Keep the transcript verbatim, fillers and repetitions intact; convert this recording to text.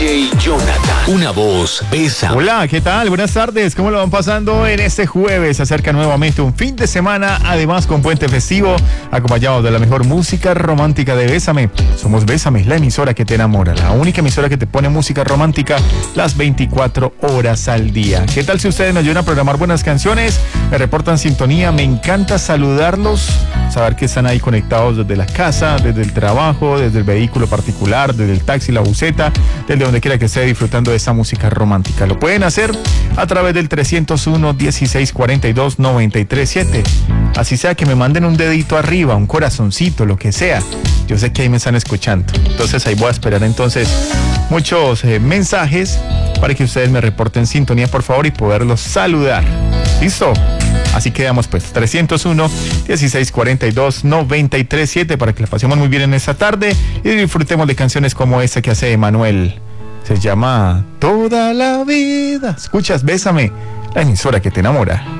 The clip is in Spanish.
J Jonathan. Una voz, Bésame. Hola, ¿qué tal? Buenas tardes. ¿Cómo lo van pasando en este jueves? Se acerca nuevamente un fin de semana, además con puente festivo, acompañado de la mejor música romántica de Bésame. Somos Bésame, la emisora que te enamora, la única emisora que te pone música romántica las veinticuatro horas al día. ¿Qué tal si ustedes me ayudan a programar buenas canciones? Me reportan sintonía, me encanta saludarlos, saber que están ahí conectados desde la casa, desde el trabajo, desde el vehículo particular, desde el taxi, la buseta, desde donde quiera que esté disfrutando de esa música romántica. Lo pueden hacer a través del trescientos uno, dieciséis cuarenta y dos, noventa y tres siete. Así sea que me manden un dedito arriba, un corazoncito, lo que sea. Yo sé que ahí me están escuchando. Entonces ahí voy a esperar entonces muchos eh, mensajes para que ustedes me reporten sintonía, por favor, y poderlos saludar. ¿Listo? Así quedamos pues, trescientos uno, dieciséis cuarenta y dos, noventa y tres siete, para que la pasemos muy bien en esta tarde y disfrutemos de canciones como esa que hace Emanuel. Se llama Toda la Vida. Escuchas Bésame, la emisora que te enamora.